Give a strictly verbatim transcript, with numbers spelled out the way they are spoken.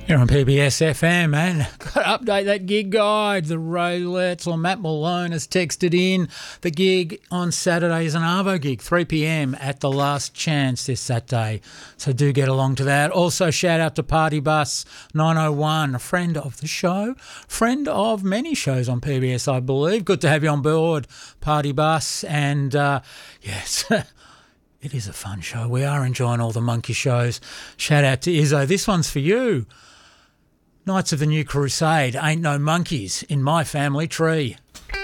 Here on P B S F M, and got to update that gig guide. The Rolettes or Matt Malone has texted in the gig on Saturday is an Arvo gig, three p.m. at the Last Chance this Saturday. So do get along to that. Also, shout out to Party Bus nine oh one, a friend of the show, friend of many shows on P B S, I believe. Good to have you on board, Party Bus. And uh, yes, it is a fun show. We are enjoying all the monkey shows. Shout out to Izzo. This one's for you. Knights of the New Crusade, Ain't No Monkeys in My Family Tree.